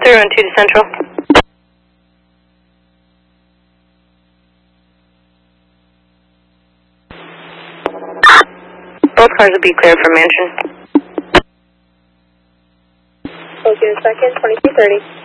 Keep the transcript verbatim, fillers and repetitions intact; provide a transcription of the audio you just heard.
three one two to Central. Both cars will be cleared for Mansion. Okay, second, twenty-two thirty.